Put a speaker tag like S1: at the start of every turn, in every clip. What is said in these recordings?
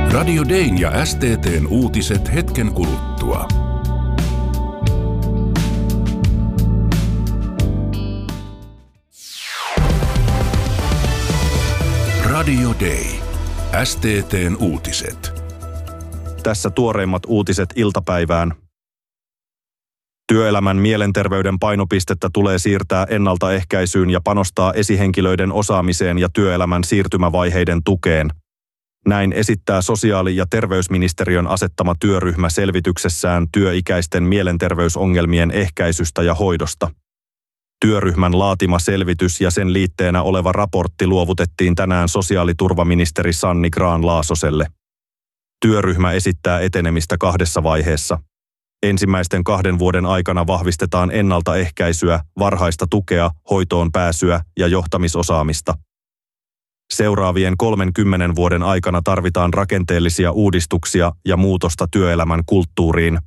S1: Radio Dayn ja STT:n uutiset hetken kuluttua. Radio Day. STT:n uutiset.
S2: Tässä tuoreimmat uutiset iltapäivään. Työelämän mielenterveyden painopistettä tulee siirtää ennaltaehkäisyyn ja panostaa esihenkilöiden osaamiseen ja työelämän siirtymävaiheiden tukeen. Näin esittää sosiaali- ja terveysministeriön asettama työryhmä selvityksessään työikäisten mielenterveysongelmien ehkäisystä ja hoidosta. Työryhmän laatima selvitys ja sen liitteenä oleva raportti luovutettiin tänään sosiaaliturvaministeri Sanni Grahn-Laasoselle. Työryhmä esittää etenemistä 2 vaiheessa. Ensimmäisten 2 vuoden aikana vahvistetaan ennaltaehkäisyä, varhaista tukea, hoitoon pääsyä ja johtamisosaamista. Seuraavien 30 vuoden aikana tarvitaan rakenteellisia uudistuksia ja muutosta työelämän kulttuuriin.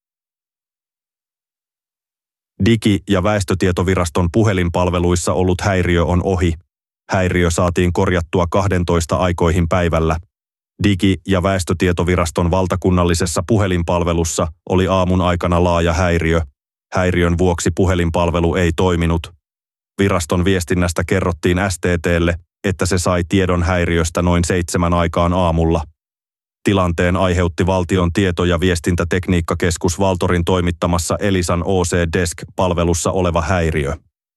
S2: Digi- ja väestötietoviraston puhelinpalveluissa ollut häiriö on ohi. Häiriö saatiin korjattua 12 aikoihin päivällä. Digi- ja väestötietoviraston valtakunnallisessa puhelinpalvelussa oli aamun aikana laaja häiriö. Häiriön vuoksi puhelinpalvelu ei toiminut. Viraston viestinnästä kerrottiin STT:lle, että se sai tiedon häiriöstä noin 7 aikaan aamulla. Tilanteen aiheutti Valtion tieto- ja viestintätekniikkakeskus Valtorin toimittamassa Elisan OC Desk-palvelussa oleva häiriö.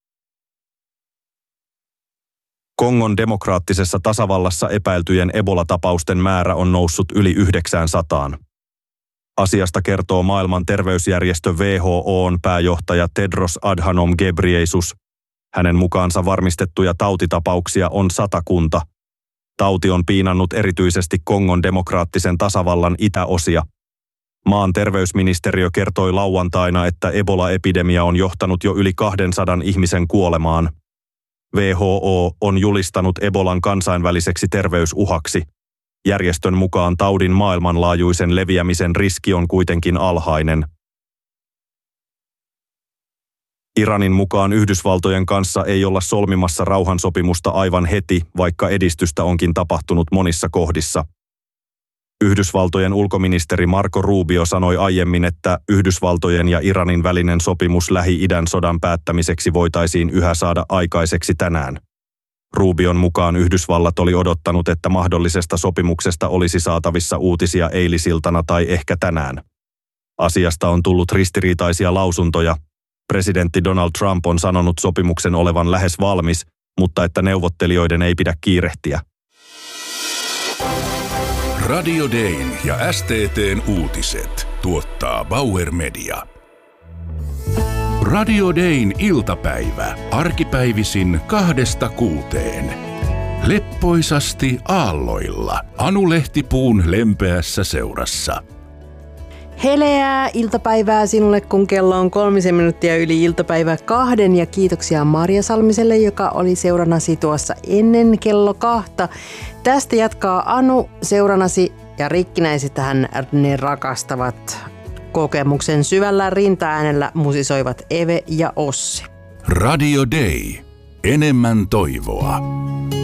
S2: Kongon demokraattisessa tasavallassa epäiltyjen Ebola-tapausten määrä on noussut yli 900. Asiasta kertoo maailman terveysjärjestö WHO:n pääjohtaja Tedros Adhanom Ghebreyesus. Hänen mukaansa varmistettuja tautitapauksia on 100. Tauti on piinannut erityisesti Kongon demokraattisen tasavallan itäosia. Maan terveysministeriö kertoi lauantaina, että Ebola-epidemia on johtanut jo yli 200 ihmisen kuolemaan. WHO on julistanut Ebolan kansainväliseksi terveysuhaksi. Järjestön mukaan taudin maailmanlaajuisen leviämisen riski on kuitenkin alhainen. Iranin mukaan Yhdysvaltojen kanssa ei olla solmimassa rauhansopimusta aivan heti, vaikka edistystä onkin tapahtunut monissa kohdissa. Yhdysvaltojen ulkoministeri Marco Rubio sanoi aiemmin, että Yhdysvaltojen ja Iranin välinen sopimus Lähi-idän sodan päättämiseksi voitaisiin yhä saada aikaiseksi tänään. Rubion mukaan Yhdysvallat oli odottanut, että mahdollisesta sopimuksesta olisi saatavissa uutisia eilisiltana tai ehkä tänään. Asiasta on tullut ristiriitaisia lausuntoja. Presidentti Donald Trump on sanonut sopimuksen olevan lähes valmis, mutta että neuvottelijoiden ei pidä kiirehtiä.
S1: Radio Dayn ja STT:n uutiset tuottaa Bauer Media. Radio Dayn iltapäivä arkipäivisin 2–6. Leppoisasti aalloilla Anu Lehtipuun lempeässä seurassa.
S3: Heleää iltapäivää sinulle, kun kello on 3 minuuttia yli iltapäivää 2. Ja kiitoksia Marja Salmiselle, joka oli seuranasi tuossa ennen kello 2. Tästä jatkaa Anu seuranasi ja rikkinäisitähän ne rakastavat. Kokemuksen syvällä rintaäänellä musisoivat Eve ja Ossi.
S1: Radio Day. Enemmän toivoa.